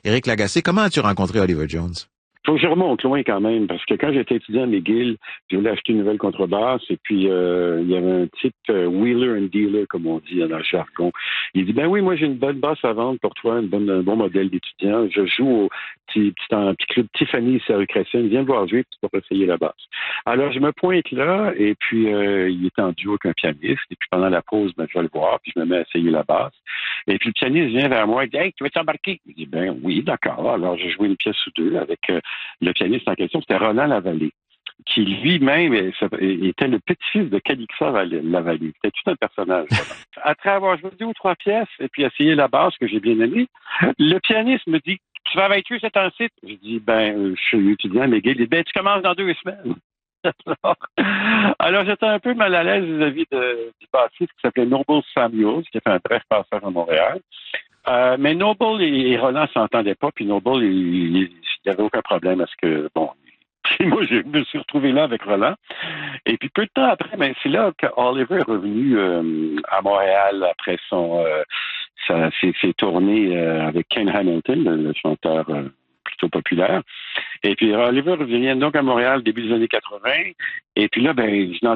Éric Lagacé, comment as-tu rencontré Oliver Jones? Faut que je remonte loin quand même, parce que quand j'étais étudiant à McGill, je voulais acheter une nouvelle contrebasse, et puis il y avait un type wheeler and dealer, comme on dit dans le jargon. Il dit, ben oui, moi j'ai une bonne basse à vendre pour toi, un bon modèle d'étudiant. Je joue au petit club Tiffany à rue Crescent. Viens me voir jouer, tu pourras essayer la basse. Alors je me pointe là, et puis il est en duo avec un pianiste, et puis pendant la pause, ben, je vais le voir, puis je me mets à essayer la basse. Et puis le pianiste vient vers moi, il dit, hey, tu veux t'embarquer? Je dis, ben oui, d'accord. Alors j'ai joué une pièce ou deux avec le pianiste en question, c'était Roland Lavallée, qui lui-même était le petit-fils de Calixa Lavallée. C'était tout un personnage. Après avoir joué 2 ou 3 pièces et puis essayé la basse que j'ai bien aimée, le pianiste me dit, tu vas avec eux, c'est un site? Je dis, je suis étudiant à McGill. Il dit, tu commences dans 2 semaines. Alors, j'étais un peu mal à l'aise vis-à-vis du bassiste qui s'appelait Noble Samuels, qui a fait un bref passage à Montréal. Mais Noble et Roland s'entendaient pas, puis Noble, il n'y avait aucun problème à ce que, moi, je me suis retrouvé là avec Roland. Et puis, peu de temps après, c'est là qu'Oliver est revenu à Montréal après ses tournées avec Ken Hamilton, le chanteur plutôt populaire. Et puis, Oliver revient donc à Montréal début des années 80. Et puis là, je